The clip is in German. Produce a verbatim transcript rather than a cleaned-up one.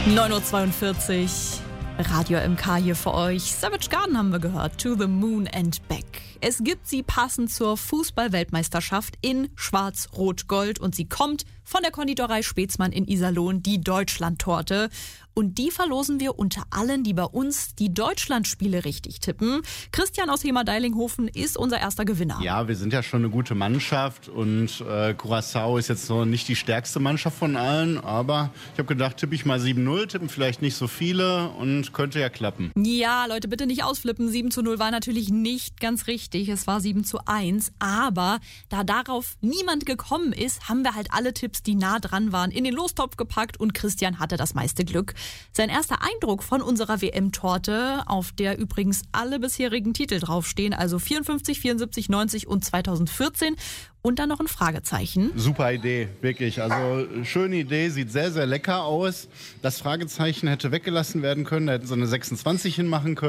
neun Uhr zweiundvierzig, Radio M K hier für euch. Savage Garden haben wir gehört, To the Moon and Back. Es gibt sie passend zur Fußball-Weltmeisterschaft in Schwarz-Rot-Gold und sie kommt von der Konditorei Spätzmann in Iserlohn, die Deutschland-Torte. Und die verlosen wir unter allen, die bei uns die Deutschlandspiele richtig tippen. Christian aus Hemer-Deilinghofen ist unser erster Gewinner. Ja, wir sind ja schon eine gute Mannschaft und äh, Curaçao ist jetzt noch nicht die stärkste Mannschaft von allen, aber ich habe gedacht, tippe ich mal sieben null, tippen vielleicht nicht so viele und könnte ja klappen. Ja, Leute, bitte nicht ausflippen. sieben zu null war natürlich nicht ganz richtig. Es war sieben zu eins. Aber da darauf niemand gekommen ist, haben wir halt alle Tipps, die nah dran waren, in den Lostopf gepackt und Christian hatte das meiste Glück. Sein erster Eindruck von unserer W M-Torte, auf der übrigens alle bisherigen Titel draufstehen, also vierundfünfzig, vierundsiebzig, neunzig und zweitausendvierzehn. Und dann noch ein Fragezeichen. Super Idee, wirklich. Also schöne Idee, sieht sehr, sehr lecker aus. Das Fragezeichen hätte weggelassen werden können, da hätten sie eine sechsundzwanzig hinmachen können.